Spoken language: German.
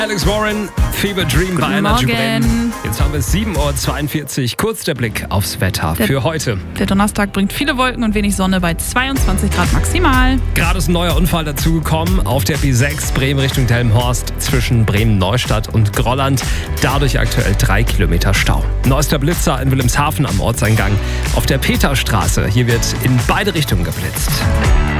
Alex Warren, Fever Dream bei Energy Bremen. Jetzt haben wir es 7.42 Uhr. Kurz der Blick aufs Wetter für heute. Der Donnerstag bringt viele Wolken und wenig Sonne bei 22 Grad maximal. Gerade ist ein neuer Unfall dazugekommen auf der B6 Bremen Richtung Delmenhorst zwischen Bremen-Neustadt und Grolland. Dadurch aktuell 3 Kilometer Stau. Neuester Blitzer in Wilhelmshaven am Ortseingang auf der Peterstraße. Hier wird in beide Richtungen geblitzt.